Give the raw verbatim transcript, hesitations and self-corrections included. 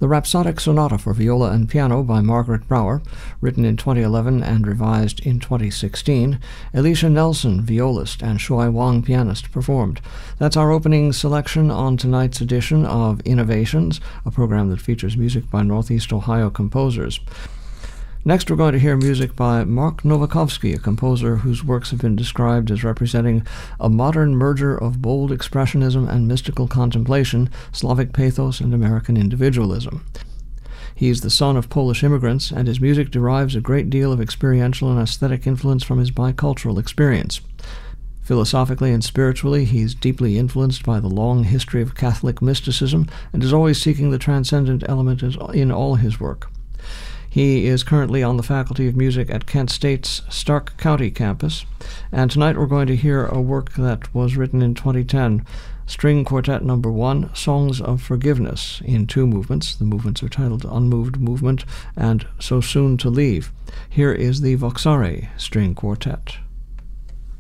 The Rhapsodic Sonata for Viola and Piano by Margaret Brower, written in twenty eleven and revised in twenty sixteen. Alicia Nelson, violist, and Shuai Wang, pianist, performed. That's our opening selection on tonight's edition of Innovations, a program that features music by Northeast Ohio composers. Next, we're going to hear music by Mark Novakovsky, a composer whose works have been described as representing a modern merger of bold expressionism and mystical contemplation, Slavic pathos and American individualism. He is the son of Polish immigrants, and his music derives a great deal of experiential and aesthetic influence from his bicultural experience. Philosophically and spiritually, he is deeply influenced by the long history of Catholic mysticism and is always seeking the transcendent element in all his work. He is currently on the Faculty of Music at Kent State's Stark County campus, and tonight we're going to hear a work that was written in twenty ten, String Quartet Number One, Songs of Forgiveness, in two movements. The movements are titled Unmoved Movement and So Soon to Leave. Here is the Voxare String Quartet.